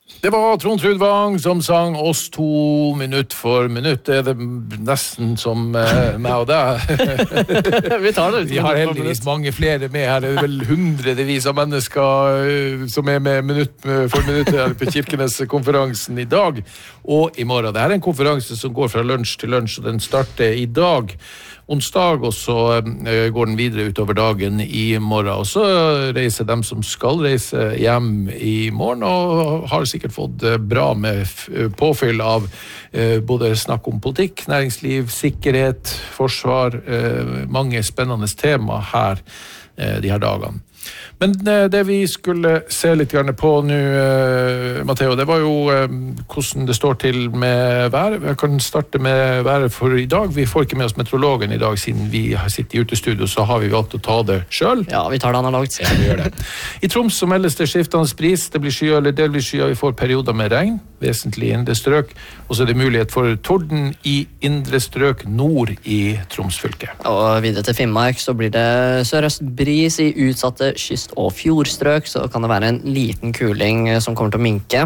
Det var Trond Trudvang som sang oss 2 minutt for minutt. Det det nesten som meg og deg. Vi tar det. Vi har heldigvis mange flere med her. Det vel hundredevis av mennesker som med minutt for minutt her på Kirkenes-konferansen i dag og i morgen. Dette en konferanse som går fra lunsj til lunsj, og den starter i dag, onsdag, og så går den videre utover dagen i morgen. Og så reiser dem som skal reise hjem i morgen, og har sikkert fått bra med påfyll av både snakk om politikk, næringsliv, sikkerhet, forsvar, mange spennende tema her de her dagene. Men det vi skulle se litt grann på nå, Matteo, det var jo hvordan det står til med været. Jeg kan starte med været for i dag. Vi får ikke med oss meteorologen i dag, siden vi har sittet i utestudio, så har vi valgt å ta det selv. Ja, vi tar det analogt. Ja, vi gjør det. I Troms så meldes det skiftende bris. Det blir skyer eller delvis skyer. Vi får perioder med regn, vesentlig i indre strøk, og så det mulighet for torden i indre strøk nord i Troms-fylket. Og videre til Finnmark så blir det sørøstbris i utsatte kyst- og fjordstrøk, så kan det være en liten kuling som kommer til å minke.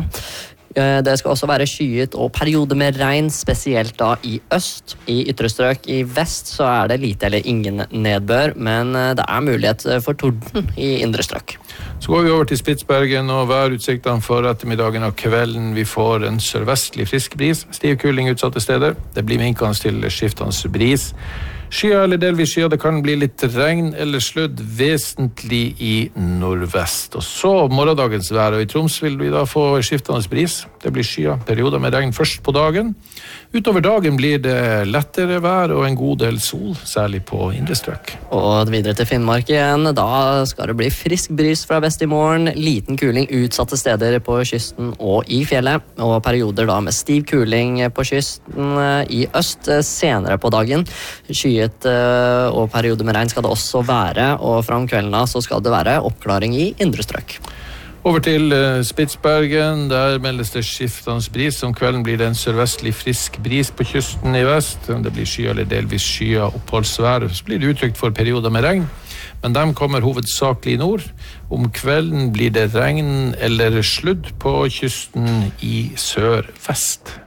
Det skal også være skyet og perioder med regn, spesielt da i øst. I ytre strøk i vest så det lite eller ingen nedbør, men det mulighet for torden i indre strøk. Så går vi over til Spitsbergen og værutsiktene for ettermiddagen og kvelden. Vi får en sørvestlig frisk bris, stiv kuling utsatte steder. Det blir minkende til skiftende bris. Skyer eller delvis skyer, det kan bli litt regn eller sludd, vesentlig i nordvest. Og så morgendagens vær, og i Troms vil vi da få skiftende bris. Det blir skyer, perioder med regn først på dagen. Utover dagen blir det lettere vær og en god del sol, særlig på indre strøk. Og videre til Finnmark igjen, da skal det bli frisk bris fra vest i morgen, liten kuling utsatte steder på kysten og i fjellet, og perioder da med stiv kuling på kysten i øst senere på dagen. Skyet og perioder med regn skal det også være, og fra om kvelden av så skal det være oppklaring i indre strøk. Over til Spitsbergen, der meldes det skiftende bris. Om kvelden blir det en sørvestlig frisk bris på kysten i vest. Det blir skyer eller delvis skyer oppholdsvær. Så blir det uttrykt for perioder med regn, men de kommer hovedsakelig i nord. Om kvelden blir det regn eller sludd på kysten i sør-vest.